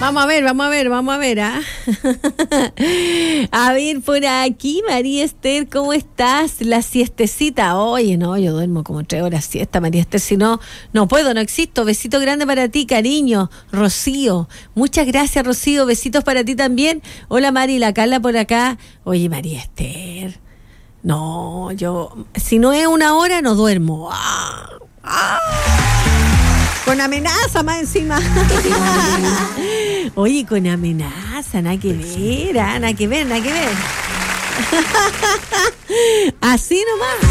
Vamos a ver, ¿ah? A ver, por aquí, María Esther, ¿cómo estás? La siestecita. Oye, no, yo duermo como 3 horas siesta, María Esther, si no, no puedo, no existo. Besito grande para ti, cariño. Rocío, muchas gracias, Rocío, besitos para ti también. Hola, Mari, la Carla por acá. Oye, María Esther, no, yo, si no es 1 hora, no duermo. Con amenaza más encima. Oye, con amenaza, nada que ver, nada que ver. Así nomás.